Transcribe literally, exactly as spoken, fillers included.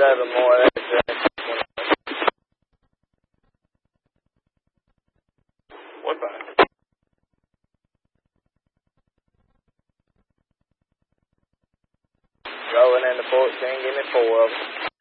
seven more. That's What back? rolling into fourteen. Give me four of them.